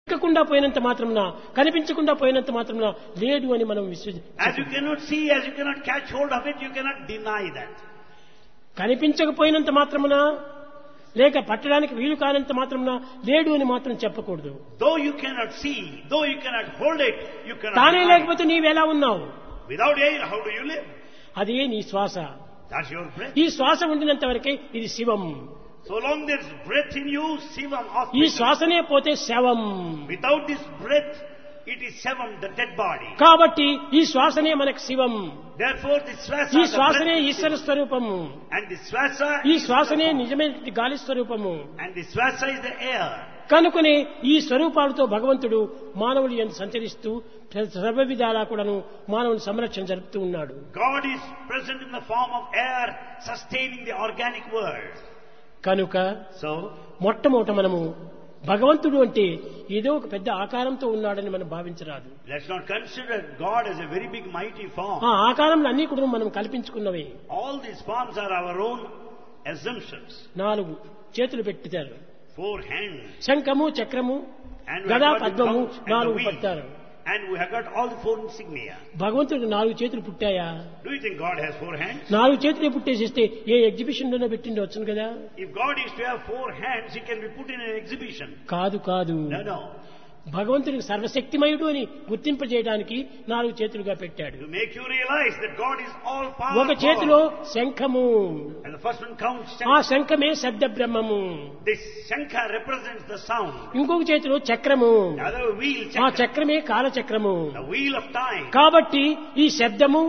కనిపించకుండా పోయినంత మాత్రమున కనిపించకుండా పోయినంత మాత్రమున లేదు అని మనం As you cannot see, as you cannot catch hold of it, you cannot deny that. కనిపించకపోయినంత మాత్రమున లేక పట్టడానికి వీలు కానంత మాత్రమున లేడు అని మాత్రం చెప్పకూడదు. Though you cannot see, though you cannot hold it, you cannot తానే deny లేకపోతే నీవెలా ఉన్నావు? it. Without air, how do you live? అదే నీ శ్వాస. That's your breath. ఈ శ్వాస ఉండినంత వరకే ఇది శివం. So long there's breath in you, Shivam ఈ hospital. శ్వాసనే పోతే శవం. Without this breath, it is Shivam, the dead body. కాబట్టి ఈ శ్వాసనే మనకు శివం. Therefore, the swasa, ఈ the శ్వాసనే breath is Eshwara Shivam. స్వరూపము. And the swasa ఈ is శ్వాసనే the form. నిజమైన గాలి స్వరూపము. And the swasa is the air. కనుకనే ఈ స్వరూపాలతో భగవంతుడు మానవులు ఎంత సంచరిస్తూ సర్వ విధాలా కూడాను మానవుని సంరక్షణ జరుపుతూ ఉన్నాడు. God is present in the form of air, sustaining the organic world. కనుక So, మొట్టమొదట మనము భగవంతుడు అంటే ఏదో ఒక పెద్ద ఆకారంతో ఉన్నాడని మనం భావించరాదు. let's not consider God as a very big mighty form. ఆ ఆకారంలో అన్ని కూడా మనం కల్పించుకున్నవే. All these forms are our own assumptions. 4 చేతులు పెట్టారు, 4 hands. శంఖము చక్రము And we have గదా got the పద్మము couch and the 4 wheel. పట్టారు. And we have got all the 4 insignia. భగవంతుడికి 4 చేతులు పుట్టాయా? Do you think God has 4 hands? 4 చేతులు పుట్టేసిస్తే ఏ ఎగ్జిబిషన్ లోనే పెట్టిండి వచ్చును కదా. If God is to have 4 hands, He can be put in an exhibition. కాదు కాదు, No. భగవంతుడికి సర్వశక్తిమయుడు అని గుర్తింపజేయడానికి 4 చేతులుగా పెట్టాడు. To make you realize that God is all ఒక చేతిలో powerful. శంఖము, And the first one counts ఆ Shankha. శంఖమే శబ్ద బ్రహ్మము. This Shankha represents the sound. ఇంకొక చేతిలో చక్రము, The other wheel, ఆ Chakra, చక్రమే కాలచక్రము. the wheel of time. కాబట్టి ఈ శబ్దము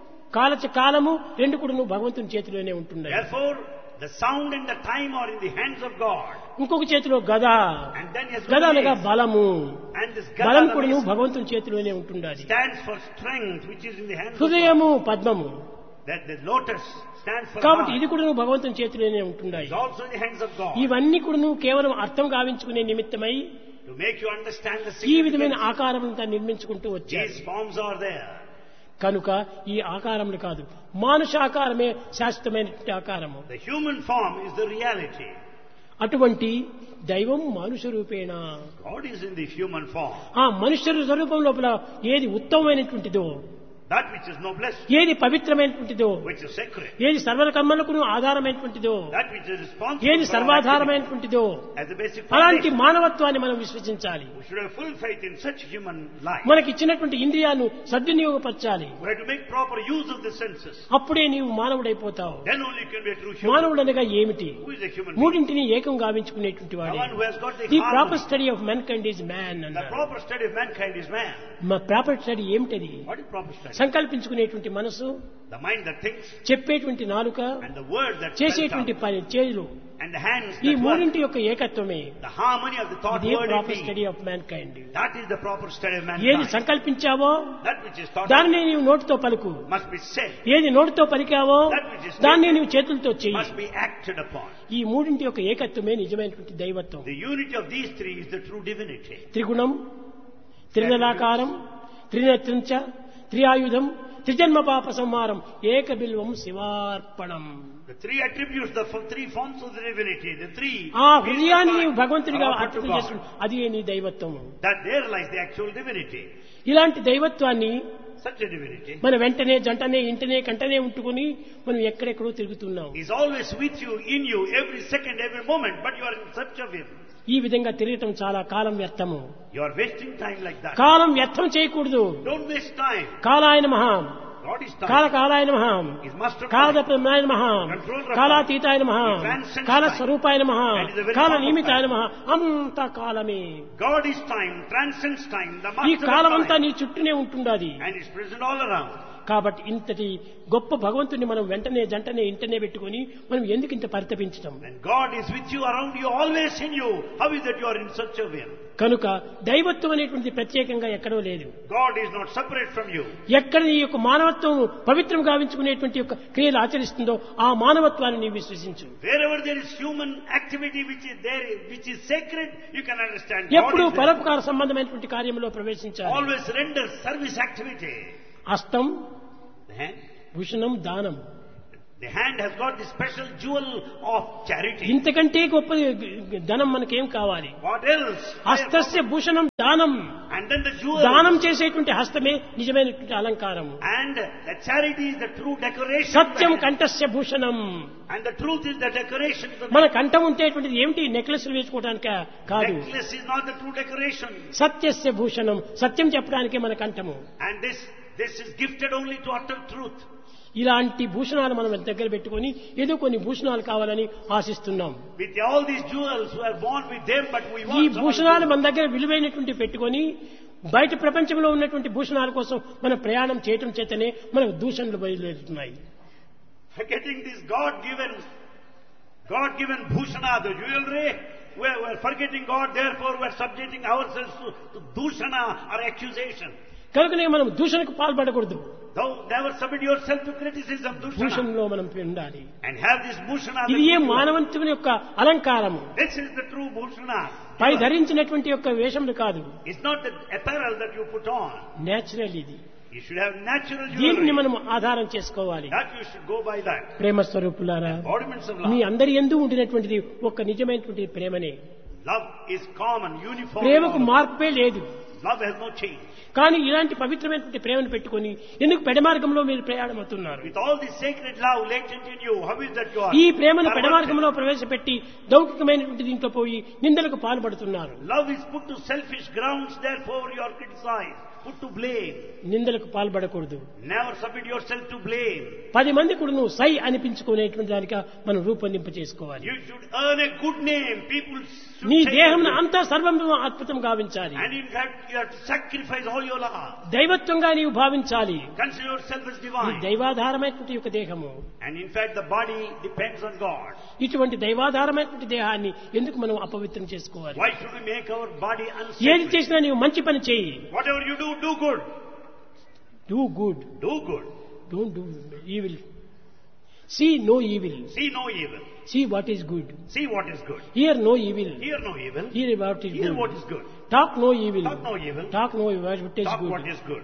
కాలము రెండు కూడా భగవంతుని చేతిలోనే ఉంటున్నాయి. Therefore, the sound and the time are in the hands of God. ఇంకొక చేతిలో గద, And then He has గద got అనగా this. బలము. And this బలం Gada కూడా భగవంతుని చేతిలోనే ఉంటుండాలి. stands for strength, which is in the hands of God. హృదయము పద్మము. That the lotus stands for కాబట్టి heart. ఇది కూడా భగవంతుని చేతిలోనే ఉంటున్నాయి. It's also in the hands of God. ఇవన్నీ కూడా కేవలం అర్థం గావించుకునే నిమిత్తమై To make you understand the ఈ విధమైన significance, ఆకారములంతా నిర్మించుకుంటూ వచ్చారు. these forms are there. కనుక ఈ ఆకారములు కాదు, మానుషాకారమే శాశ్వతమైనటువంటి ఆకారము. The human form is the reality. అటువంటి దైవం మానుష రూపేణ. God is in the human form. ఆ మనుష్య స్వరూపం లోపల ఏది ఉత్తమమైనటువంటిదో, That which is noblest, ఏది పవిత్రమైనటువంటిదో, which is sacred, ఏది సర్వకర్మలకు ఆధారమైనటువంటిదో, that which is responsible ఏది for our సర్వాధారమైనటువంటిదో activity. As the basic అలాంటి foundation, మానవత్వాన్ని మనం విశ్వసించాలి. we should have full faith in such human life. మనకి ఇచ్చినటువంటి ఇంద్రియాలను సద్వినియోగపరచాలి. We have to make proper use of the senses. అప్పుడే నీవు మానవుడైపోతావు. Then only you can be a true human. మానవుడు అనగా ఏమిటి? Who is a human being? మూడింటిని ఏకం గావించుకునేటువంటి The వాడే. one who has got the the proper harmony. Study of men kind is man The అన్నారు. proper study of mankind is man. మా proper study ఏమిటది? What is proper study? సంకల్పించుకునేటువంటి మనసు, The mind that thinks, చెప్పేటువంటి నాలుక, and the word that spells చేసేటువంటి out, పని చేతులు, and the hands ఈ that work. మూడింటి యొక్క ఏకత్వమే The harmony of the thought, ఇదే word, and proper deed. Study of man kind. That is the proper study of ఏది mankind. సంకల్పించావో That which is thought దానిని నీవు నోటితో పలుకు, must be said, ఏది నోటితో పలికావో That which is దాన్ని stated నీవు చేతులతో చెయ్యి. must be acted upon. ఈ మూడింటి యొక్క ఏకత్వమే నిజమైనటువంటి దైవత్వం. The unity of these three is the true divinity. త్రిగుణం, త్రినలాకారం, త్రినేత్రంచ, త్రియాయుధం, త్రిజన్మ పాప సంహారం, ఏక Bilvam శివార్పణం. The three attributes, the three forms of the divinity, the three ఆ హృదయాన్ని నీవు భగవంతునిగా are offered అర్పణ to God. చేసుకుని అది నీ దైవత్వం. That there lies the actual divinity. ఇలాంటి దైవత్వాన్ని Such a divinity మన వెంటనే జంటనే ఇంటనే కంటనే ఉంటుకుని మనం ఎక్కడెక్కడో తిరుగుతున్నాం. is always with you, in you, every second, every moment, but you are in search of Him. ఈ విధంగా తిరగటం చాలా కాలం వ్యర్థము. You are wasting time like that. కాలం వ్యర్థం చేయకూడదు. Don't waste time. కాలాయ నమః, God is time. కాలకాలాయ నమః, Is master of time. కాలదప్రమాయ నమః, కాలాతీతాయ నమః, కాలస్వరూపాయ నమః, కాల నియమితాయ నమః. అంతా కాలమే. God is time, transcends time, the ఈ master కాలమంతా of నీ time, చుట్టూనే ఉంటుండాది. and is present all around. కాబట్టి ఇంతటి గొప్ప భగవంతుని మనం వెంటనే జంటనే ఇంటనే పెట్టుకొని మనం ఎందుకు ఇంత పరితపించటం? When God is with you, around you, always in you, how is that you are in search of Him? కనుక దైవత్వం అనేటువంటి ప్రత్యేకంగా ఎక్కడో లేదు. God is not separate from you. ఎక్కడ నీ యొక్క మానవత్వం పవిత్రం గావించుకునేటువంటి యొక్క క్రియలు ఆచరిస్తుందో ఆ మానవత్వాన్ని నీవు విశ్వసించు. Wherever there is human activity which is there, which is sacred, you can understand God ఎప్పుడు is there. పరోపకార సంబంధమైనటువంటి కార్యంలో ప్రవేశించాలి. Always render service activity. అస్తం, The hand, Bhushanam, దానం. The hand has got the special jewel of charity. ఇంతకంటే గొప్ప ధనం మనకేం కావాలి? What else? హస్తస్య భూషణం దానం. And then the jewel. దానం చేసేటువంటి హస్తమే నిజమైనటువంటి అలంకారం. And the charity is the true decoration. Satyam కంఠస్య Bhushanam. And the truth is the decoration. మన కంఠం ఉంటేటువంటిది ఏమిటి? నెక్లెస్లు వేసుకోవడానికి కాదు. Necklace is not the true decoration. సత్యస్య Bhushanam. సత్యం చెప్పడానికే మన కంఠము. And this is gifted only to utter truth. ఇలాంటి భూషణాలు మనం దగ్గర పెట్టుకొని ఏదో కొన్ని భూషణాలు కావాలని ఆశిస్తున్నాం. With all these jewels we are born with them, but we want ఈ భూషణాలు మన దగ్గర విలువైనటువంటి పెట్టుకొని బయట ప్రపంచంలో ఉన్నటువంటి భూషణాల కోసం మనం ప్రయాణం చేయటం చేతనే మనకు దూషణలు బయలుదేరుతున్నాయి. Forgetting this God-given bhushana, the jewelry, we are forgetting God, therefore we are subjecting ourselves to dushana or accusation. కనుకనే మనం దూషణకు పాల్పడకూడదు. Though never submit yourself to criticism, dushana. భూషణలో మనం ఉండాలి. And have this bhushana. ఇది ఏ మానవంతుని యొక్క అలంకారము. This is the true bhushana. పై ధరించినటువంటి యొక్క వేషములు కాదు. It's not the apparel that you put on. Natural ఇది. You should have natural దీన్ని jewelry. మనం ఆధారం చేసుకోవాలి. That you should go by that. ప్రేమ స్వరూపులారా, Embodiments of మీ love. అందరి యందు ఉండినటువంటిది ఒక నిజమైనటువంటి ప్రేమనే. Love is common, uniform. ప్రేమకు మార్పే లేదు. Love has no change. కానీ ఇలాంటి పవిత్రమైనటువంటి ప్రేమను పెట్టుకొని ఎందుకు పెడమార్గంలో మీరు ప్రయాణమవుతున్నారు? With all this sacred love latent in you, how is that you are? ఈ ప్రేమను పెడమార్గంలో ప్రవేశపెట్టి లౌకికమైనటువంటి దీంట్లో పోయి నిందలకు పాల్పడుతున్నారు. Love is put to selfish grounds, therefore you are criticized, put to blame. నిందలకు పాల్పడకూడదు. Never submit yourself to blame. 10 మంది కూడా నువ్వు సై అనిపించుకునేటువంటి దానిగా మనం రూపొందింప చేసుకోవాలి. You should earn a good name. People should నీ say దేహం you. అంతా సర్వంలో అద్భుతం గావించాలి. And in fact, you have to sacrifice all your life. దైవత్వంగా నీవు భావించాలి. Consider yourself as ఈ divine. దైవాధారమైనటువంటి యొక్క దేహము, And in fact, the body depends on God. ఇటువంటి దైవాధారమైనటువంటి దేహాన్ని ఎందుకు మనం అపవిత్రం చేసుకోవాలి? Why should we make our body ఏది unsacred? చేసినా నీవు మంచి పని చేయి. Whatever you do, do good. Do good, Do good. Don't do evil. See no evil, See no evil. See what is good. See what is good. Here no evil, Hear no evil. Here what is Hear what good. is good. Talk no evil, Talk no evil. Talk know what is Talk what good. is good.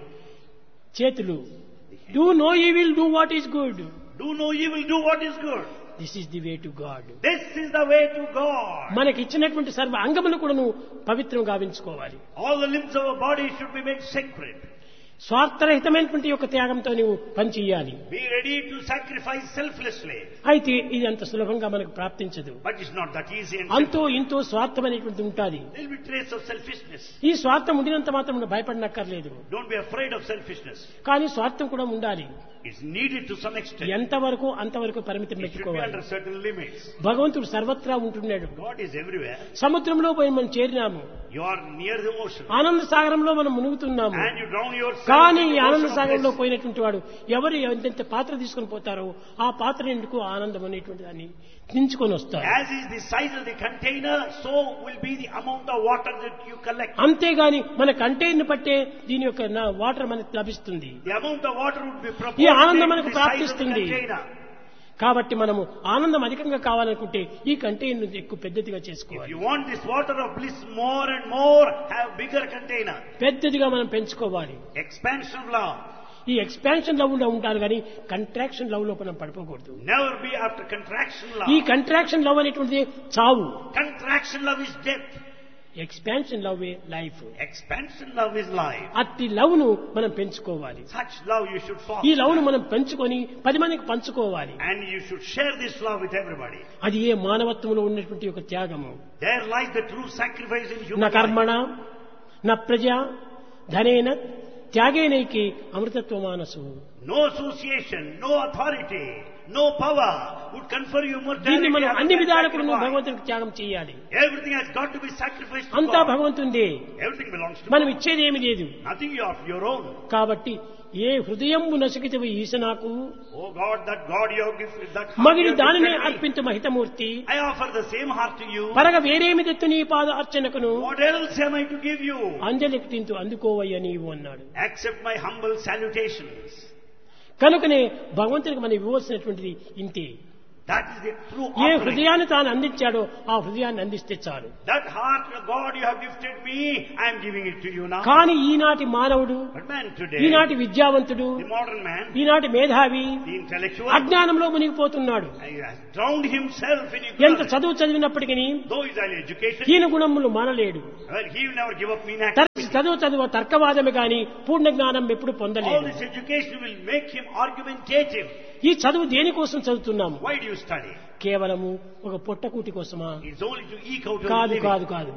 చేతులు do no evil, do what is good. Do no evil, do what is good. This is the way to God. This is the way to God. మనకి ఇచ్చినటువంటి సర్వ అంగములు కూడా నువ్వు పవిత్రం గావించుకోవాలి. All the limbs of our body should be made sacred. స్వార్థరహితమైనటువంటి యొక్క త్యాగంతో నీవు పని చేయాలి. Be ready to sacrifice selflessly. అయితే ఇది అంత సులభంగా మనకు ప్రాప్తించదు. But it's not that easy and అంతో ఇంతో స్వార్థం అనేటువంటిది ఉంటుంది. there will be trace of selfishness. ఈ స్వార్థం ఉండినంత మాత్రం నువ్వు భయపడనక్కర్లేదు. Don't be afraid of selfishness. కానీ స్వార్థం కూడా ఉండాలి. It's needed to some extent. ఎంతవరకు అంతవరకు పరిమితం It should be పెట్టుకోవాలి. under certain limits. భగవంతుడు సర్వత్రా ఉంటున్నాడు. God is everywhere. సముద్రంలో పోయి మనం చేరినాము, You are near the ocean. ఆనంద సాగరంలో మనం మునుగుతున్నాము. And you drown yourself. కానీ in ఈ the ఆనంద ocean of సాగరంలో bliss. పోయినటువంటి వాడు ఎవరు ఎంతెంత పాత్ర తీసుకొని పోతారో ఆ పాత్ర ఎందుకు ఆనందం అనేటువంటి దాన్ని దించుకొని వస్తారు. As is the size of the container, so will be the amount of water that you collect. అంతేగాని మన కంటైనర్ పట్టే దీని యొక్క వాటర్ మనకు లభిస్తుంది. The amount of water would be ఈ ఆనందం proportionate మనకు to the size of the ప్రాప్తిస్తుంది. container. కాబట్టి మనము ఆనందం అధికంగా కావాలనుకుంటే ఈ కంటైనర్ ఎక్కువ పెద్దదిగా If చేసుకోవాలి. you want this water of bliss more and more, have bigger container. పెద్దదిగా మనం పెంచుకోవాలి. Expansion of love. ఈ ఎక్స్పాన్షన్ లవ్ లో ఉంటారు కానీ కంట్రాక్షన్ లవ్ లో మనం పడిపోకూడదు. Never be after contraction love. ఈ కంట్రాక్షన్ లవ్ అనేటువంటిది చావు. Contraction love is death. Expansion love life. Expansion love is life. అట్టి లవ్ ను మనం పెంచుకోవాలి. Such love you should ఈ foster. లవ్ ను మనం పెంచుకొని 10 మందికి పంచుకోవాలి. And you should share this love with everybody. అది ఏ మానవత్వంలో ఉన్నటువంటి ఒక త్యాగము. There lies the true sacrifice in న human life. కర్మణ న ప్రజ ధనేన త్యాగేనైకి అమృతత్వ మానసు. No association, no authority, no power would confer you దీన్ని immortality. మనం other అన్ని than విధాలకు నువ్వు sacrifice. భగవంతునికి త్యాగం చేయాలి. Everything has got to be sacrificed to అంతా God. భగవంతుందే. Everything belongs to మనం God. ఇచ్చేది ఏమి లేదు. Nothing of your own. కాబట్టి ఏ హృదయంబు నసికితవి ఈశనాకు Oh God, that God you have gifted, that heart మగిడి you have దానినే gifted me. అర్పించు మహితమూర్తి. I offer the same heart to you. పరగ వేరేమి తెత్తు నీ పాద అర్చనకును What else am I to give you? అంజలికి తింటూ అందుకోవయ్య నీవు అన్నాడు. Accept my humble salutations. కనుకనే భగవంతునికి మనం ఇవ్వవలసినటువంటిది ఇంతే. That is the true A offering. హృదయాన్ని తాను అందించాడో ఆ హృదయాన్ని అందిస్తే చాలు. That heart, God, you have gifted me, I am giving it to you now. కానీ ఈనాటి మానవుడు, But man today, ఈనాటి విద్యావంతుడు, the modern man, ఈనాటి మేధావి the intellectual, అజ్ఞానంలో మునిగిపోతున్నాడు. he has drowned himself in ఎంత ignorance. చదువు చదివినప్పటికీ Though he is highly educated, హీన గుణములు మానలేడు. he will never give up mean చదువు తర్కవాదమే గాని పూర్ణ జ్ఞానం ఎప్పుడు All పొందలేడు. this education will make him argumentative. ఈ చదువు దేనికోసం చదువుతున్నాము? Why do you study? కేవలము ఒక పొట్టకూటి కోసమా? It's only to eke out your కాదు living. కాదు కాదు.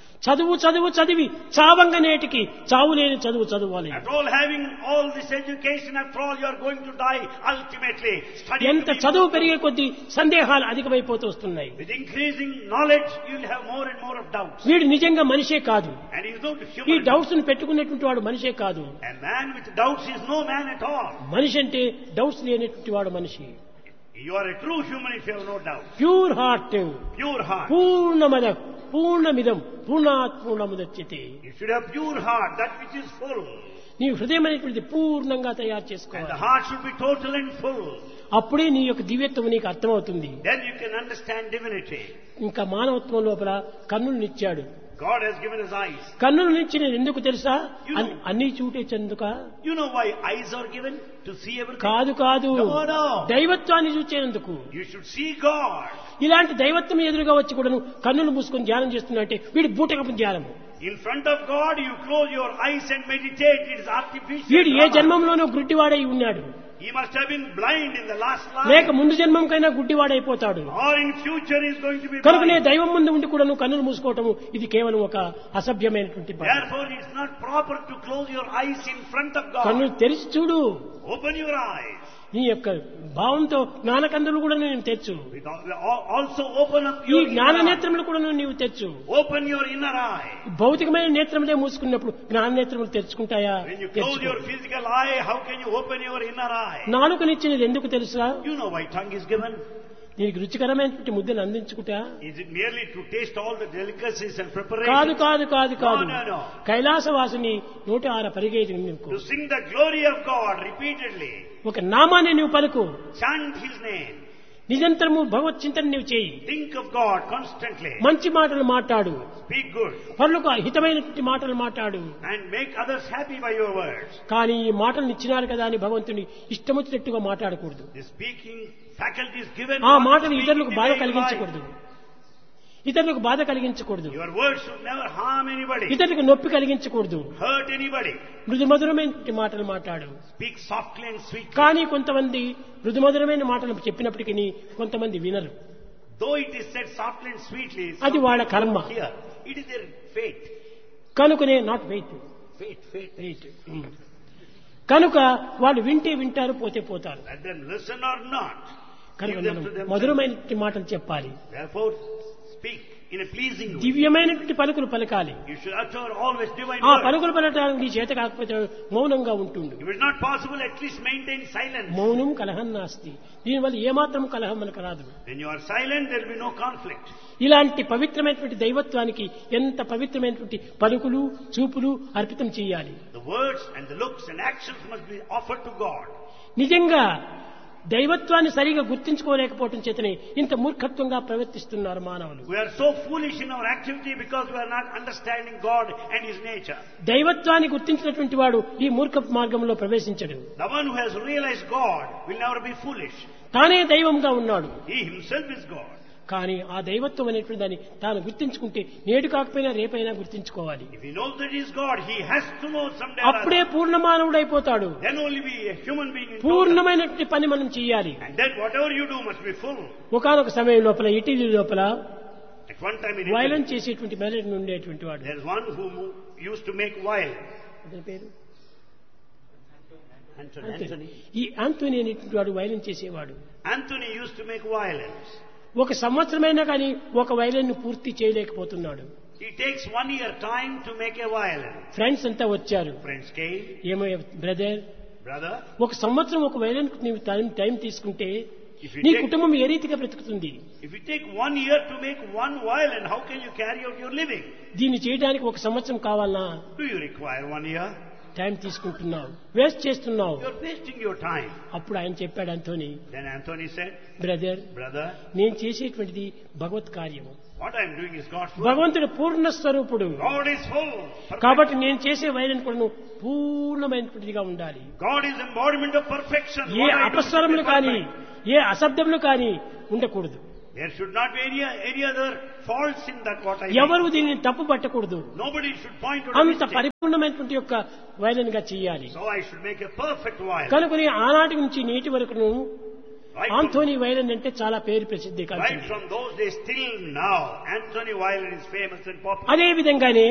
చదివి చావంగ నేటికి చావు లేని చదువు చదవాలి. After all, having all this education, after all, you are going to die ultimately. Studying ఎంత to be చదువు more- పెరిగే కొద్దీ సందేహాలు అధికమైపోతూ వస్తున్నాయి. With increasing knowledge, you will have more and more of doubts. వీడు నిజంగా మనిషే కాదు. And he is not ఈ human. డౌట్స్ ను పెట్టుకునేటువంటి వాడు మనిషే కాదు. A man with doubts is no man at all. మనిషి అంటే డౌట్స్ లేనటువంటి వాడు మనిషి. You are a true human if you have no doubt. Pure heart, Pure heart. పూర్ణమద పూర్ణమిదం పూర్ణాత్ పూర్ణముదచ్యతే. You should have pure heart, that which is full. నీ హృదయం అనేటువంటిది పూర్ణంగా తయారు And చేసుకోవాలి. the heart should be total and full. అప్పుడే నీ యొక్క దివ్యత్వం నీకు అర్థమవుతుంది. Then you can understand divinity. ఇంకా మానవత్వం లోపల కన్నులనిచ్చాడు. God has given us eyes. కన్నులనిచ్చిన ఎందుకు తెలుసా? అన్ని చూటే చెందుక You know why eyes are given? To see everything? కాదు కాదు, No, no. దైవత్వాన్ని చూచేందుకు. You should see God. ఇలాంటి దైవత్వం ఎదురుగా వచ్చి కూడాను కన్నులు మూసుకొని ధ్యానం చేస్తున్నట్టే వీడి బూటకపు ధ్యానం. In front of God, you close your eyes and meditate. It is artificial. వీడు ఏ drama. జన్మంలోనూ గుడ్డివాడై ఉన్నాడు, He must have been blind in the last లేక life. ముందు జన్మంకైనా గుడ్డివాడైపోతాడు. Or in future is going to be కనుకనే blind. దైవం ముందు ఉండి కూడాను కన్నులు మూసుకోవటము ఇది కేవలం ఒక అసభ్యమైనటువంటి పని. Therefore, it's not proper to close your eyes in front of కన్నులు God. తెరిచి చూడు. Open your eyes. నీ యొక్క భావంతో జ్ఞానకందులు కూడా నేను తెచ్చు. Also open up ఈ your జ్ఞాన inner eye. నేత్రములు కూడా నీవు తెచ్చు. Open your inner eye. భౌతికమైన నేత్రములే మూసుకున్నప్పుడు జ్ఞాన నేత్రములు తెరుచుకుంటాయా? When you close తెరుచుకో. your physical eye, how can you open your inner eye? నాలుకనిచ్చినది ఎందుకు తెలుసా? You know why tongue is given? నీకు రుచికరమైనటువంటి ముద్దను అందించుకుంటా? Is it merely to taste all the delicacies and కాదు preparations? కాదు కాదు కాదు. No, no, no. కైలాసవాసిని 106 పరిగేది నీకు. To sing the glory of God repeatedly. ఒక నామాన్ని నీవు పలుకు. Chant His name. నిరంతరము భగవత్ చింతన నీవు చేయి. Think of God constantly. మంచి మాటలు మాట్లాడు. Speak good. పరులకు హితమైనటువంటి మాటలు మాట్లాడు. And make others happy by your words. కానీ ఈ మాటలు ఇచ్చినారు కదా అని భగవంతుని ఇష్టమొచ్చినట్టుగా మాట్లాడకూడదు. The speaking faculty is given. ఆ not మాటలు speaking ఇతరులకు the బాధ way you కలిగించకూడదు. like. ఇతరులకు బాధ కలిగించకూడదు. Your words should never harm anybody. ఇతరులకు నొప్పి కలిగించకూడదు. Hurt anybody. మృదుమధురమైన మాటలు మాట్లాడు. Speak softly and sweetly. కానీ కొంతమంది మృదుమధురమైన మాటలు చెప్పినప్పటికీ కొంతమంది వినరు. Though it is said softly and sweetly, అది some వాళ్ళ people కర్మ. don't hear. It is their fate. కనుకనే నాట్ వెయిట్ Fate. కనుక వాళ్ళు వింటే వింటారు, పోతే పోతారు. Let them listen or not. కనుక Give them మనం to themselves. మధురమైన మాటలు చెప్పాలి. Therefore, speak in a pleasing way. దివ్యమైనటువంటి పలుకులు పలకాలి. You should utter always divine ఆ words. పలుకులు పలకడానికి నీ చేత కాకపోతే మౌనంగా ఉంటుండు. If it is not possible, at least maintain silence. మౌనం కలహం నాస్తి. దీనివల్ల ఏమాత్రం కలహం మనకు రాదు. When you are silent, there will be no conflict. ఇలాంటి పవిత్రమైనటువంటి దైవత్వానికి ఎంత పవిత్రమైనటువంటి పలుకులు చూపులు అర్పితం చేయాలి. The words and the looks and actions must be offered to God. నిజంగా దైవత్వాన్ని సరిగా గుర్తించుకోలేకపోవటం చేతనే ఇంత మూర్ఖత్వంగా ప్రవర్తిస్తున్నారు మానవులు. We are so foolish in our activity because we are not understanding God and His nature. దైవత్వాన్ని గుర్తించినటువంటి వాడు ఈ మూర్ఖ మార్గంలో ప్రవేశించడు. The one who has realized God will never be foolish. తానే దైవంగా ఉన్నాడు. He himself is God. కానీ ఆ దైవత్వం అనేటువంటి దాన్ని తాను గుర్తించుకుంటే నేడు కాకపోయినా రేపైనా గుర్తించుకోవాలి. If he knows that he is God, he has to know someday or అప్పుడే other. Purna మానవుడైపోతాడు. Then only be a human being in total. పూర్ణమైనటువంటి పని మనం చేయాలి. And then whatever you do must be full. ఒకానొక సమయం లోపల ఇటీవల లోపల At one time in violence Italy, చేసేటువంటి మెలడీ ఉండేటువంటి వాడు. there is one who used to make violin. అతని పేరు Anthony. ఈ ఆంటోనీ అనేటువంటి వాడు వైలెన్స్ చేసేవాడు. Anthony used to make violins. ఒక సంవత్సరమైనా కానీ ఒక వైలెన్ ను పూర్తి చేయలేకపోతున్నాడు. He takes 1 year time to make a violin. Friends అంతా వచ్చారు. Friends came. ఏమో బ్రదర్, Brother, ఒక సంవత్సరం ఒక వైలెన్ నీవు టైం తీసుకుంటే if you నీ take కుటుంబం ఏ రీతిగా బ్రతుకుతుంది? If you take 1 year to make one violin, how can you carry out your living? దీన్ని చేయడానికి ఒక సంవత్సరం కావాలనా? Do you require 1 year? Time తీసుకుంటున్నావు, వేస్ట్ చేస్తున్నావు. You're wasting your time. అప్పుడు ఆయన చెప్పాడు Anthony, Then Anthony said, brother, brother, నేను చేసేటువంటిది భగవత్ కార్యము. what I'm doing is God's work. భగవంతుడు పూర్ణ స్వరూపుడు. God is full. కాబట్టి నేను చేసే వైరన్ కూడా పూర్ణమైనటువంటిదిగా ఉండాలి. God is embodiment of perfection. A What I do should అపస్వరములు be కానీ perfect. ఏ అశబ్దములు కానీ ఉండకూడదు. There should not be any other faults in that what I do. ఎవరు దీనిని తప్పు పట్టకూడదు. Nobody should point to a అంత mistake. పరిపూర్ణమైనటువంటి యొక్క వైరన్ గా చేయాలి. So I should make a perfect violin. కనుకొని ఆనాటి నుంచి నేటి వరకును Right ఆంథోనీ వైరన్ అంటే చాలా పేరు ప్రసిద్ధి right కాల్చింది. from those days till now, Anthony violin is famous and popular. అదే విధంగానే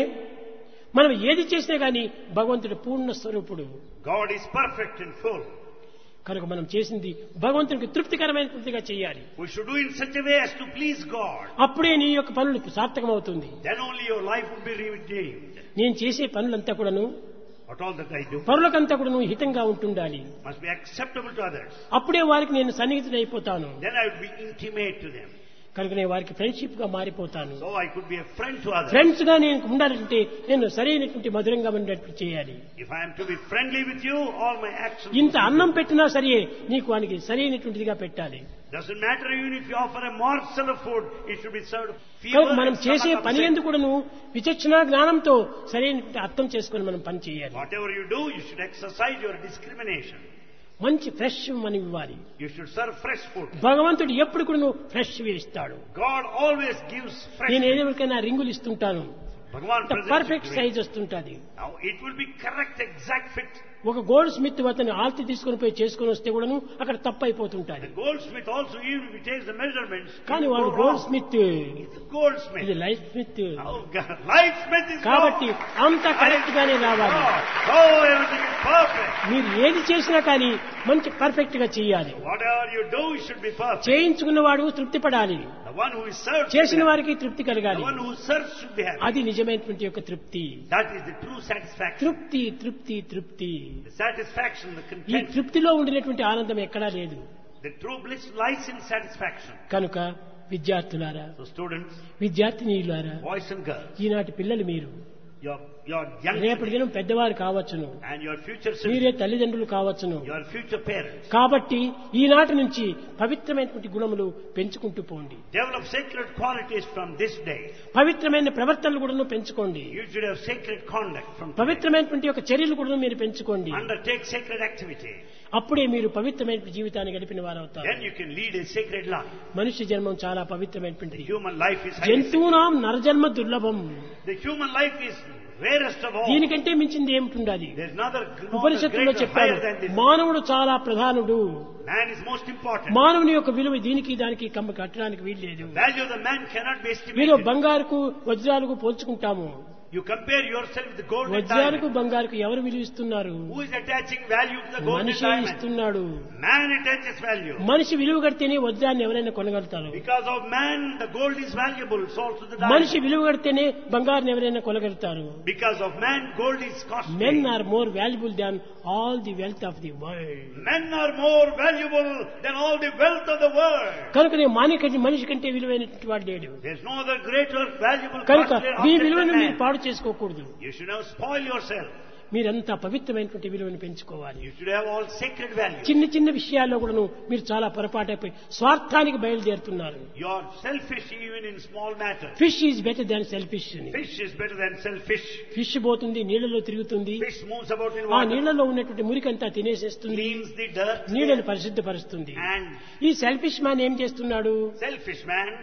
మనం ఏది చేసినా గానీ భగవంతుడు పూర్ణ స్వరూపుడు. God is perfect and full. కనుక మనం చేసింది భగవంతునికి తృప్తికరమైనటువంటిగా చేయాలి. We should do in such a way as to please God. అప్పుడే నీ యొక్క పనులు సార్థకమవుతుంది. Then only your life would be redeemed. నేను చేసే పనులంతా కూడాను What all that I do పరులకంతా కూడాను హితంగా ఉంటుండాలి. must be acceptable to others. అప్పుడే వారికి నేను సన్నిహితుడైపోతాను. Then I would be intimate to them. కనుక నేను వారికి ఫ్రెండ్షిప్ గా మారిపోతాను. So I could be a friend to others. Friends గా నేను ఉండాలంటే నేను సరైనటువంటి మధురంగా ఉండేట్టు చేయాలి. If I am to be friendly with you, all my actions. ఇంత అన్నం పెట్టినా సరే నీకు వానికి సరైనటువంటిదిగా పెట్టాలి. Doesn't matter even if you offer a morsel of food, it should be served. కనుక మనం చేసే పని ఎందుకు కూడాను విచక్షణ జ్ఞానంతో సరైనటువంటి అర్థం చేసుకొని మనం పని చేయాలి. Whatever you do, you should exercise your discrimination. మంచి ఫ్రెష్ మనం ఇవ్వాలి. You should serve fresh food. భగవంతుడు ఎప్పుడు కూడా ఫ్రెష్ ఇస్తాడు. God always gives fresh నేను food. ఎవరికైనా రింగులు ఇస్తుంటాను, Bhagavan presents perfect it size great. వస్తుంటది. Now it will be correct, exact fit. ఒక గోల్డ్ స్మిత్ అతను ఆల్తి తీసుకొని పోయి చేసుకొని వస్తే కూడాను అక్కడ తప్పు అయిపోతుంటది. The goldsmith also, even if he takes the measurements, కానీ it will వాడు go gold wrong. Smith, It's a goldsmith. ఇది life Smith. Oh God, lightsmith is కాబట్టి wrong. అంత కరెక్ట్ గానే రావాలి. Oh, everything is perfect. మీరు ఏది చేసినా కానీ మంచి పర్ఫెక్ట్ గా చేయాలి. Whatever you do, it should be perfect. చేయించుకున్నవాడు తృప్తి పడాలి. The one who is served, చేసిన వారికి తృప్తి the కలగాలి. one who serves should be happy. అది నిజమైనటువంటి యొక్క తృప్తి. That is the true satisfaction. తృప్తి తృప్తి తృప్తి. The satisfaction, the ఈ content. తృప్తిలో ఉండినటువంటి ఆనందం ఎక్కడా లేదు. The true bliss lies in satisfaction. కనుక విద్యార్థులారా, So students, విద్యార్థినీయులారా, boys and girls, ఈనాటి పిల్లలు మీరు your young రేపటి దినం పెద్దవారు కావచ్చును, and your future మీరే citizens, తల్లిదండ్రులు కావచ్చును. your future parents. కాబట్టి ఈనాటి నుంచి పవిత్రమైనటువంటి గుణములు పెంచుకుంటూ పోండి. Develop sacred qualities from this day. పవిత్రమైన ప్రవర్తనలు కూడా పెంచుకోండి. You should have sacred conduct from today. పవిత్రమైనటువంటి యొక్క చర్యలు కూడా మీరు పెంచుకోండి. Undertake sacred activity. అప్పుడే మీరు పవిత్రమైన జీవితాన్ని గడిపిన వారు అవుతారు. Then you can lead a sacred life. మనిషి జన్మం చాలా పవిత్రమైనటువంటిది. Human life is highly sacred. జంతువునాం నరజన్మ దుర్లభం. The human life is rarest of all. దీనికంటే మించింది ఏమిటుండాలి? There's no ఉపనిషత్తులో greater, చెప్పారు, higher than this. మానవుడు చాలా ప్రధానుడు. Man is most important. మానవుని యొక్క విలువ దీనికి దానికి కట్టడానికి వీల్లేదు. Value of the man cannot be మీరు estimated. బంగారుకు వజ్రాలకు పోల్చుకుంటాము. You compare yourself with the gold and వజ్రాలకు diamond. బంగారుకు ఎవరు విలువ ఇస్తున్నారు? Who is attaching value to the gold and మనిషి diamond? ఇస్తున్నాడు. Man attaches value. మనిషి విలువ కడితేనే వజ్రాన్ని ఎవరైనా కొనగలుగుతారు. Because of man, the gold is valuable, so also the మనిషి diamond. విలువ కడితేనే బంగారుని ఎవరైనా కొనగలుగుతారు. Because of man, gold is costly. Men are more valuable than all the wealth of the world. Men are more valuable than all the wealth of the world. కనుక మనిషి కంటే విలువైనటువంటి వాడు లేడు. There's no other greater, valuable, కనుక costly మీ object విలువను than మీరు man. పాడు చేసుకోకూడదు. You should not spoil yourself. మీరంతా పవిత్రమైనటువంటి విలువను పెంచుకోవాలి. You should have all sacred values. చిన్న చిన్న విషయాల్లో కూడాను మీరు చాలా పొరపాటైపోయి స్వార్థానికి బయలుదేరుతున్నారు. You are selfish even in small matters. Fish is better than selfish. Fish is better than selfish. Fish పోతుంది, నీళ్లలో తిరుగుతుంది, Fish moves about in ఆ water, నీళ్లలో ఉన్నటువంటి మురికంతా తినేసేస్తుంది, cleans the dirt, నీళ్లను పరిశుద్ధపరుస్తుంది. and ఈ సెల్ఫిష్ మ్యాన్ ఏం చేస్తున్నాడు? selfish man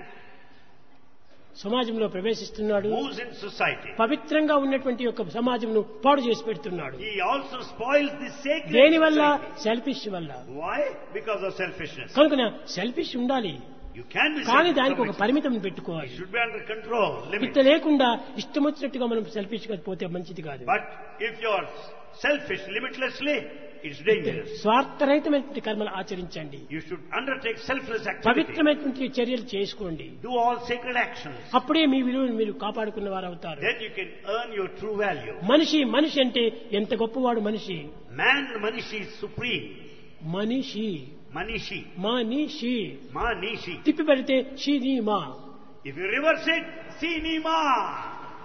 సమాజంలో ప్రవేశిస్తున్నాడు. moves in society. పవిత్రంగా ఉన్నటువంటి యొక్క సమాజంను పాడు చేసి పెడుతున్నాడు. He also spoils the sacred దేని వల్ల? society. సెల్ఫిష్ వల్ల. Why? Because of selfishness. కనుక సెల్ఫిష్ ఉండాలి, You can be కానీ selfish. దానికి ఒక It పరిమితం పెట్టుకోవాలి. should be under control, limit. ఇట్లా లేకుండా ఇష్టం వచ్చినట్టుగా మనం సెల్ఫిష్ గా పోతే మంచిది కాదు. But if you are selfish limitlessly, it's dangerous. స్వార్థరహితమైనటువంటి కర్మలు ఆచరించండి. You should undertake selfless activity. పవిత్రమైనటువంటి చర్యలు చేసుకోండి. Do all sacred actions. అప్పుడే మీ విలువను మీరు కాపాడుకున్న వారు అవుతారు. Then you can earn your true value. మనిషి అంటే ఎంత గొప్పవాడు మనిషి. Man, Manishi is supreme. మనిషి Manishi. మనిషి Manishi. తిప్పి పెడితే షీనీమా. If you reverse it, Sinima.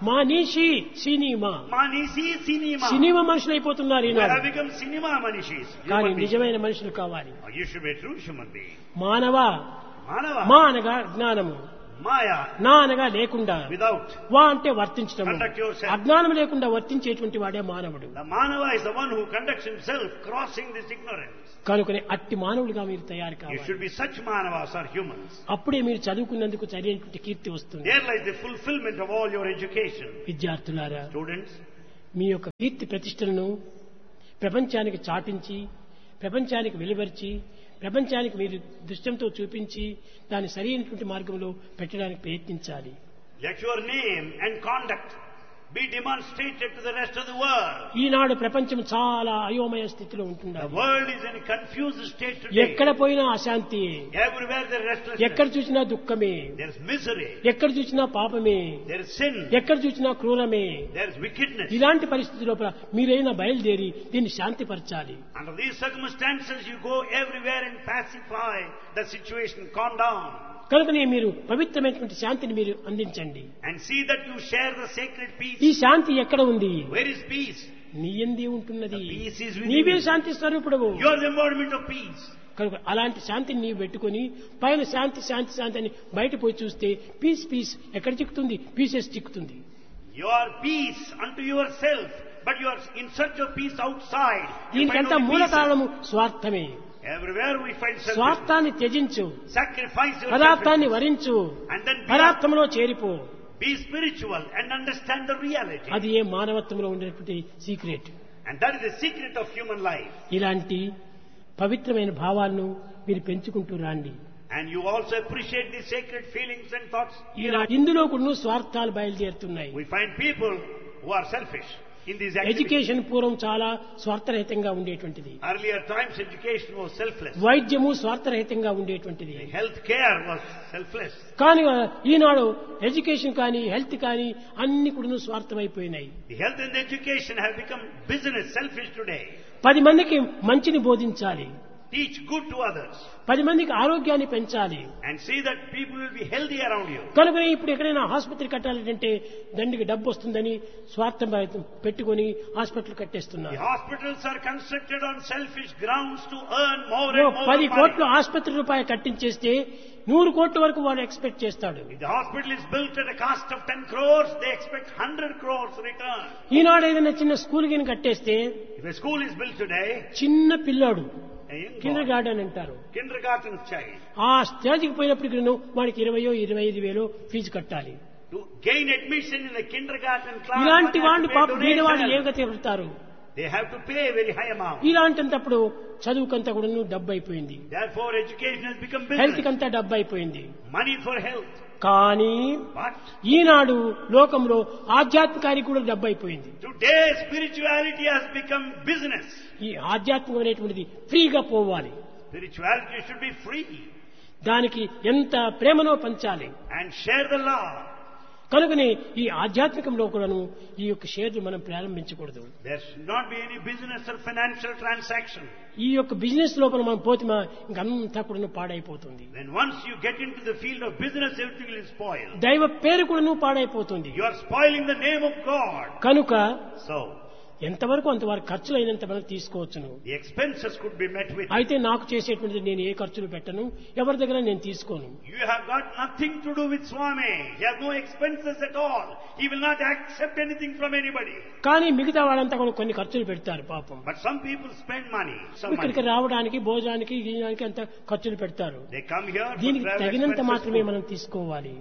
మానీషి cinema Manisi cinema. Cinema మనుషులు అయిపోతున్నారు We Eenadu. have become cinema manishis. కానీ Human beings. నిజమైన మనుషులు కావాలి. You should be a true human being. మానవ Manava. మా అనగా జ్ఞానము, Maya. నా అనగా లేకుండా, Without. వా అంటే వర్తించడం. Conduct yourself. అజ్ఞానం లేకుండా వర్తించేటువంటి వాడే మానవుడు. The Manava is the one who conducts himself crossing this ignorance. కనుకనే అట్టి మానవుడిగా మీరు తయారు You కావాలి. should be such Manavas or humans. అప్పుడే మీరు చదువుకున్నందుకు సరైనటువంటి కీర్తి వస్తుంది. There lies the fulfillment of all your education. విద్యార్థులారా, Students, మీ యొక్క కీర్తి ప్రతిష్టలను ప్రపంచానికి చాటించి, ప్రపంచానికి వెలువరిచి, ప్రపంచానికి మీరు దృష్టంతో చూపించి దాన్ని సరైనటువంటి మార్గంలో పెట్టడానికి ప్రయత్నించాలి. let your name and conduct be demonstrated to the rest of the world. ఈనాడు ప్రపంచం చాలా అయోమయ స్థితిలో The ఉంటున్నారు. world is in a confused state ఎక్కడ today. పోయినా అశాంతి, Everywhere there is ఎక్కడ restlessness. చూసినా దుఃఖమే, There is misery. ఎక్కడ చూసినా పాపమే, There is sin. ఎక్కడ చూసినా క్రూరమే. There is wickedness. ఇలాంటి పరిస్థితి లోపల మీరైనా బయలుదేరి దీన్ని శాంతిపరచాలి. Under these circumstances, you go everywhere and pacify the situation, calm down, కనుకనే మీరు పవిత్రమైనటువంటి శాంతిని మీరు అందించండి. and see that you share the sacred ఈ peace. శాంతి ఎక్కడ ఉంది? Where is peace? నీ యందే ఉంటున్నది. The peace is within నీవే you. Shanti స్వరూపుడవు. You are the embodiment of peace. కనుక అలాంటి శాంతిని నీవు పెట్టుకొని పైన శాంతి శాంతి శాంతి అని బయట పోయి చూస్తే పీస్ పీస్ ఎక్కడ చిక్కుతుంది? Pieces చిక్కుతుంది. You are peace unto yourself, but you are in search of peace outside. You find దీనికంతా only మూల pieces. కారణము స్వార్థమే. Everywhere we find selfishness. స్వార్థాన్ని త్యజించు, Sacrifice your పదార్థాన్ని selfishness. వరించు, And then పదార్థంలో చేరిపో. be spiritual and understand the reality. అది ఏ మానవత్వంలో ఉండేటువంటి secret. And that is the secret of human life. ఇలాంటి పవిత్రమైన భావాలను మీరు పెంచుకుంటూ రాండి. And you also appreciate the sacred feelings and thoughts. ఇందులో కూడా స్వార్థాలు బయలుదేరుతున్నాయి. We find people who are selfish in these activities. Education పూర్వం చాలా స్వార్థరహితంగా ఉండేటువంటిది. Earlier times education was selfless. వైద్యము స్వార్థరహితంగా ఉండేటువంటిది. The health care was selfless. కానీ ఈనాడు ఎడ్యుకేషన్ కానీ హెల్త్ కానీ అన్ని కూడా స్వార్థమైపోయినాయి. The health and the education have become business, selfish today. 10 మందికి మంచిని బోధించాలి, Teach good to others 10 మందికి ఆరోగ్యాన్ని పెంచాలి. and see that people will be healthy around you. కనుక ఇప్పుడు ఎక్కడైనా ఆసుపత్రి కట్టాలంటే దండికి డబ్బు వస్తుందని స్వార్థం పెట్టుకొని hospital కట్టేస్తున్నారు. The hospitals are constructed on selfish grounds to earn more and more 10 money. కోట్లు ఆసుపత్రి రూపాయలు కట్టించేస్తే 100 కోట్ల వరకు వాడు ఎక్స్పెక్ట్ చేస్తాడు. If the hospital is built at a cost of 10 crores, they expect 100 crores return. ఈనాడు ఏదైనా చిన్న స్కూల్ గిని కట్టేస్తే If a school is built today, చిన్న పిల్లాడు a young Kinder boy, garden అంటారు, kindergarten child, ఆ స్టేజ్కి పోయినప్పటికీ వాడికి 20,000-25,000 ఫీజు కట్టాలి. to gain admission in a kindergarten class, ఇలాంటి one has వాళ్ళు to pay పాప బీదవాళ్ళు donation. ఏ గతి పెడతారు? They have to pay a very high amount. ఇలాంటప్పుడు చదువుకంతా కూడా డబ్బు అయిపోయింది, Therefore, education has become health business. కంతా డబ్బు అయిపోయింది. Money for health. కానీ But ఈనాడు లోకంలో ఆధ్యాత్మికానికి కూడా డబ్బు అయిపోయింది. today, spirituality has become business. ఈ ఆధ్యాత్మికం అనేటువంటిది ఫ్రీగా పోవాలి, Spirituality should be free దానికి ఎంత ప్రేమనో పంచాలి. and share the love. కనుకనే ఈ ఆధ్యాత్మికంలో కూడాను ఈ యొక్క షేర్లు మనం ప్రారంభించకూడదు. There should not be any business or financial transaction. ఈ యొక్క బిజినెస్ లోపల మనం పోతే ఇంకంతా కూడా పాడైపోతుంది. Then once you get into the field of business, everything will spoil. దైవ పేరు కూడాను పాడైపోతుంది. You are spoiling the name of God. కనుక So, ఎంతవరకు అంతవరకు ఖర్చులు అయినంత మనం తీసుకోవచ్చును. the expenses could be met with. అయితే నాకు చేసేటువంటిది నేను ఏ ఖర్చులు పెట్టను, ఎవరి దగ్గర నేను తీసుకోను. You have got nothing to do with Swami. He has no expenses at all. He will not accept anything from anybody. కానీ మిగతా వాళ్ళంతా కూడా కొన్ని ఖర్చులు పెడతారు పాపం. But some people spend money. Some ఇక్కడికి money. రావడానికి భోజనానికి గీయడానికి అంత ఖర్చులు పెడతారు. They come here for దీనికి travel తగినంత expenses. మాత్రమే మనం తీసుకోవాలి,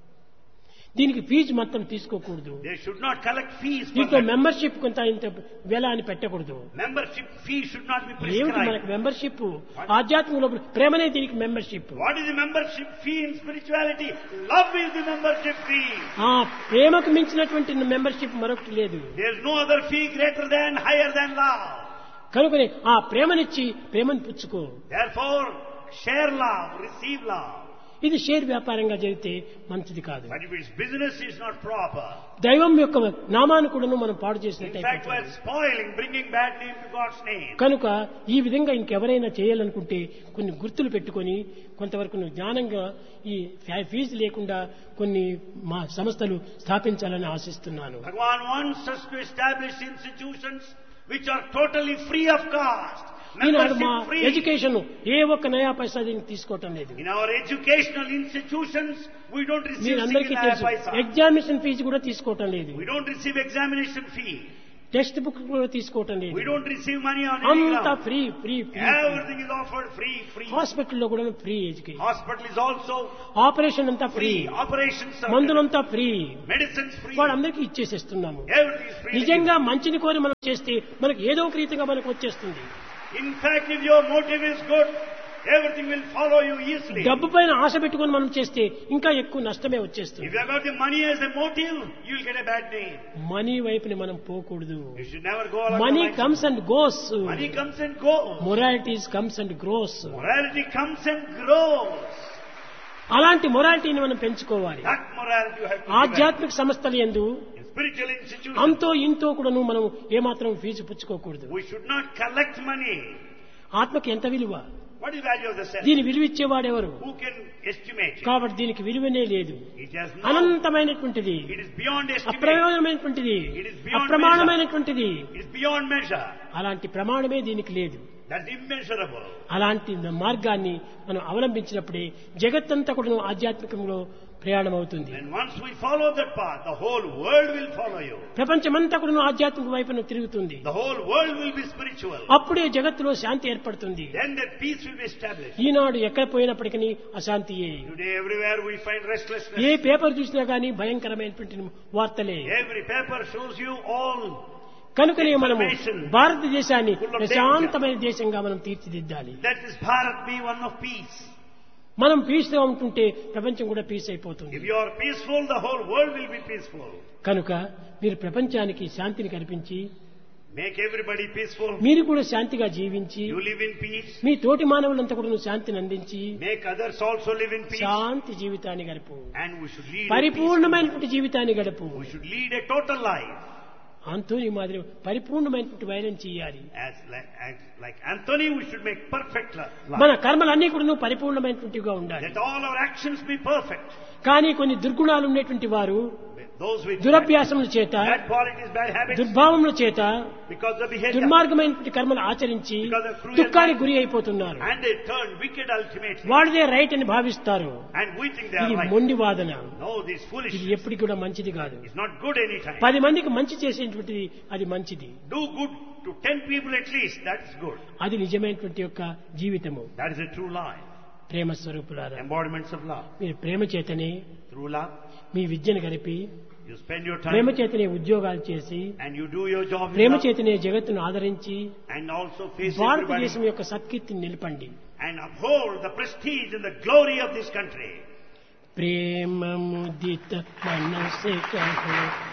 దీనికి ఫీజు మొత్తం తీసుకోకూడదు. They should not collect fees for దీంట్లో that. మెంబర్షిప్ కొంత ఇంత వేల అని పెట్టకూడదు. Membership fee should not be ఏమిటి prescribed. మనకు మెంబర్షిప్? ఆధ్యాత్మికంలో ప్రేమనే దీనికి membership. What is the membership fee in spirituality? Love is the membership fee. ఆ ప్రేమకు మించినటువంటి మెంబర్షిప్ మరొకటి లేదు. There is no other fee greater than, higher than love. కనుకనే ఆ ప్రేమనిచ్చి ప్రేమను పుచ్చుకో. Therefore, share love, receive love. ఇది షేర్ వ్యాపారంగా జరిగితే మంచిది కాదు. But if its business is not proper, దైవం యొక్క నామాన్ని కూడా మనం పాడు in చేసినట్టు fact we are spoiling, bringing bad name to God's name. కనుక ఈ విధంగా ఇంకెవరైనా చేయాలనుకుంటే కొన్ని గుర్తులు పెట్టుకొని కొంతవరకు జ్ఞానంగా ఈ ఫీజు లేకుండా కొన్ని మా సంస్థలు స్థాపించాలని ఆశిస్తున్నాను. Bhagavan wants us to establish institutions which are totally free of cost. ఈనాడు మా Membership free. ఎడ్యుకేషన్ ఏ ఒక్క నయా పైసా దీనికి తీసుకోవటం లేదు. In our educational institutions, we don't receive మీరందరికీ single తెలుసు paisa. ఎగ్జామినేషన్ ఫీజు కూడా తీసుకోవటం లేదు. We don't receive examination fee. Text book కూడా తీసుకోవటం లేదు. We don't receive money on any అంతా ground. Free free Everything is offered free. హాస్పిటల్లో కూడా free education. Hospital is also operation అంతా free, free. Operations are మందులంతా free, medicines free. వాళ్ళందరికీ ఇచ్చేసేస్తున్నాము. Everything is free. నిజంగా మంచిని కోరి మనం చేస్తే మనకు ఏదో ఒక రీతిగా మనకు వచ్చేస్తుంది. In fact, if your motive is good, everything will follow you easily. డబ్బు పైన ఆశ పెట్టుకొని మనం చేస్తే ఇంకా ఎక్కువ నష్టమే వచ్చేస్తుంది. If you have got the money as a motive, you will get a bad name. Money వైపుని మనం పోకూడదు. You should never go along money the lines. Comes and goes, Money comes and goes. Moralities comes and grows. Morality comes and grows. అలాంటి మొరాలిటీని మనం పెంచుకోవాలి. That morality you have to develop. ఆధ్యాత్మిక సంస్థల యందు In spiritual institutions, అంతో ఇంతో కూడాను మనం ఏమాత్రం fee పుచ్చుకోకూడదు. we should not collect money. ఆత్మకి ఎంత విలువ? What is value of the self? దీని విలువిచ్చేవాడెవరు? Who can estimate it? కాబట్టి దీనికి విలువనే లేదు. It has no. అనంతమైనటువంటిది, It is beyond estimate. అప్రయోజనమైనటువంటిది, It is beyond అప్రమాణమైనటువంటిది. It is beyond measure. అలాంటి ప్రమాణమే దీనికి లేదు. That's immeasurable. అలాంటి మార్గాన్ని మనం అవలంబించినప్పుడే జగత్తంతా కూడా ఆధ్యాత్మికంలో ప్రయాణం అవుతుంది. And once we follow that path, the whole world will follow you. ప్రపంచమంతా కూడా ఆధ్యాత్మిక వైపున తిరుగుతుంది. The whole world will be spiritual. అప్పుడే జగత్తులో శాంతి ఏర్పడుతుంది. Then that peace will be established. ఈనాడు ఎక్కడ పోయినప్పటికీ అశాంతియే. Today everywhere we find restlessness. A paper చూసినా గానీ భయంకరమైనటువంటి వార్తలే. Every paper shows you all. కనుకనే మనము భారతదేశాన్ని ప్రశాంతమైన దేశంగా మనం తీర్చిదిద్దాలి. That is Bharat be one of peace. మనం పీస్ గా ఉంటుంటే ప్రపంచం కూడా పీస్ అయిపోతుంది. If you are peaceful, the whole world will be peaceful. కనుక మీరు ప్రపంచానికి శాంతిని కల్పించి Make everybody peaceful. మీరు కూడా శాంతిగా జీవించి You live in peace. మీ తోటి మానవులంతా కూడా శాంతిని అందించి Make others also live in peace. శాంతి జీవితాన్ని గడుపు. And we should lead పరిపూర్ణమైనటువంటి జీవితాన్ని గడుపు. We should lead a total life. Anthony మాదిరి పరిపూర్ణమైనటువంటి వైరం చేయాలి. Like Anthony, we should make perfect life. మన కర్మలన్నీ కూడా పరిపూర్ణమైనటువంటివిగా ఉండాలి. Let all our actions be perfect. కానీ కొన్ని దుర్గుణాలు ఉన్నటువంటి వారు Those with దురభ్యాసముల చేత, bad qualities, bad habits, దుర్భావముల చేత because of behavior, దుర్మార్గమైనటువంటి కర్మలు ఆచరించి దుఃఖానికి గురి అయిపోతున్నారు. and they turn wicked ultimately. వాళ్ళదే రైట్ అని భావిస్తారు. And we think they ఇది are right. మొండి వాదన. No, this ఇది foolishness ఎప్పటికి కూడా మంచిది కాదు. is not good anytime. 10 మందికి మంచి చేసేటువంటిది అది మంచిది. Do good to 10 people at least. That is good. అది నిజమైనటువంటి యొక్క జీవితము. That is a true life. ప్రేమ స్వరూపులారా, Embodiments of love. మీరు ప్రేమ చేతనే Through love, మీ విద్యను గడిపి, you spend your Prema time చేతనే ఉద్యోగాలు చేసి, and you do your job with Prema love, చేతనే జగత్తును ఆదరించి and also face everybody భారతదేశం యొక్క సత్కీర్తిని నిలపండి. and uphold the prestige and the glory of this country. ప్రేమ ముదిత మనసే కహో